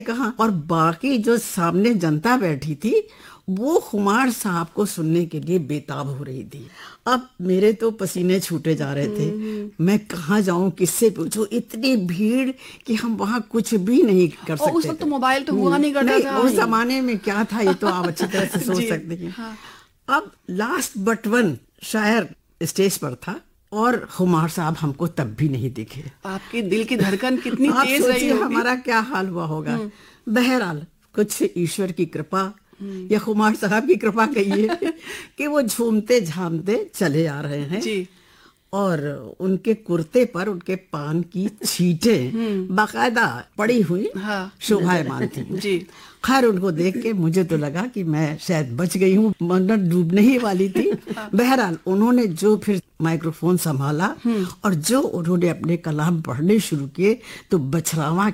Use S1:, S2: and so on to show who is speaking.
S1: कहा। और बाकी जो सामने जनता बैठी थी वो खुमार साहब को सुनने के लिए बेताब हो रही थी। अब मेरे तो पसीने छूटे जा रहे थे, मैं कहाँ जाऊं, किससे पूछूं, इतनी भीड़ कि हम वहां कुछ भी नहीं कर सकते।
S2: उस वक्त तो मोबाइल तो हुआ नहीं करता था।
S1: उस जमाने में क्या था ये तो आप अच्छी तरह से सोच सकते हैं।
S2: हाँ।
S1: अब लास्ट बट वन शायर स्टेज पर था और खुमार साहब हमको तब भी नहीं दिखे।
S2: आपके दिल की धड़कन कितनी
S1: आप
S2: तेज रही
S1: सोचिए
S2: होगी।
S1: हमारा क्या हाल हुआ होगा। बहरहाल कुछ ईश्वर की कृपा या खुमार साहब की कृपा कहिए कि वो झूमते झामते चले आ रहे हैं
S2: जी।
S1: और उनके कुर्ते पर उनके पान की छींटें बाकायदा पड़ी हुई
S2: हाँ,
S1: शोभायमान थी।
S2: जी।
S1: खैर उनको देख के मुझे तो लगा कि मैं शायद बच गई हूँ, वरना डूबने ही वाली थी। बहरहाल उन्होंने जो फिर माइक्रोफोन संभाला और जो उन्होंने अपने कलाम पढ़ने शुरू किए तो बछरावा